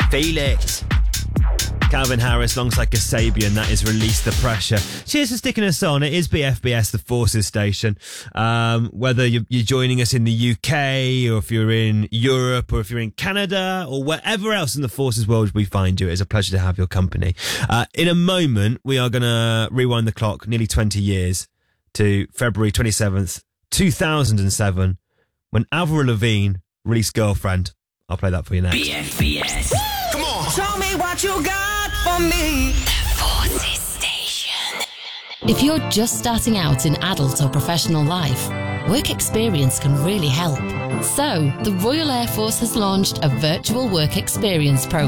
Feel it. Calvin Harris alongside Kasabian, that is Release the Pressure. Cheers for sticking us on. It is BFBS, the Forces station. Whether you're joining us in the UK, or if you're in Europe, or if you're in Canada, or wherever else in the Forces world we find you, it's a pleasure to have your company. In a moment, we are going to rewind the clock nearly 20 years to February 27th, 2007, when Avril Lavigne released Girlfriend. I'll play that for you next. BFBS. Come on. Show me what you got for me. The Forces Station. If you're just starting out in adult or professional life, work experience can really help. So, the Royal Air Force has launched a virtual work experience program